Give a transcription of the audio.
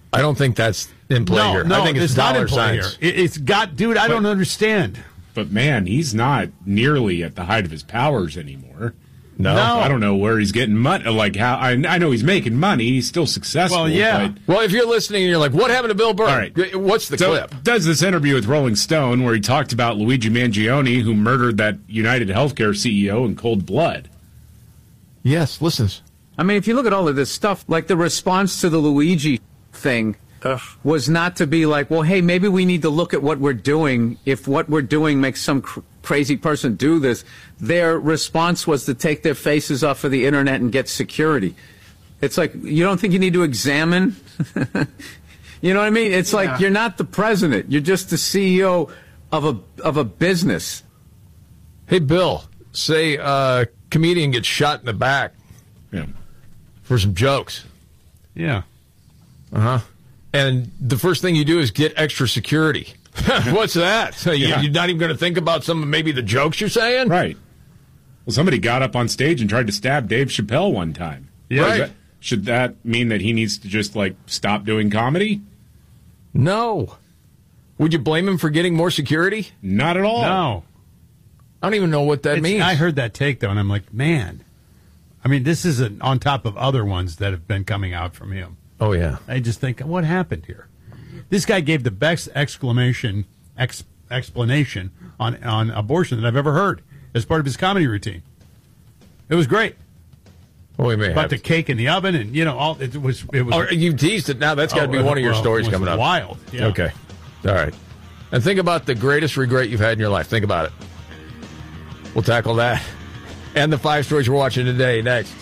I don't think that's in play here. No, I think it's not dollar in play signs. here. It's got, dude, I don't understand. But, man, he's not nearly at the height of his powers anymore. No. I don't know where he's getting money. Like, how I know he's making money. He's still successful. Well, yeah. But, Well, if you're listening and you're like, what happened to Bill Burr? All right. What's the clip? Does this interview with Rolling Stone where he talked about Luigi Mangione, who murdered that United Healthcare CEO in cold blood. Yes, listen. I mean, if you look at all of this stuff, like the response to the Luigi thing was not to be like, well, hey, maybe we need to look at what we're doing. If what we're doing makes some crazy person do this, their response was to take their faces off of the internet and get security. It's like, you don't think you need to examine? You know what I mean? It's like, you're not the president. You're just the CEO of a business. Hey, Bill, say a comedian gets shot in the back for some jokes. Yeah. Uh-huh. And the first thing you do is get extra security. What's that? So you're not even going to think about maybe the jokes you're saying? Right. Well, somebody got up on stage and tried to stab Dave Chappelle one time. Yeah. Right. Should that mean that he needs to just, like, stop doing comedy? No. Would you blame him for getting more security? Not at all. No. I don't even know what that means. I heard that take, though, and I'm like, man. I mean, this is on top of other ones that have been coming out from him. Oh, yeah. I just think, what happened here? This guy gave the best explanation on abortion that I've ever heard as part of his comedy routine. It was great. Well, we may about have the cake in the oven, and all it was. Oh, you teased it. Now that's got to be one of your stories coming up. Wild. Yeah. Okay. All right. And think about the greatest regret you've had in your life. Think about it. We'll tackle that and the 5 stories we're watching today next.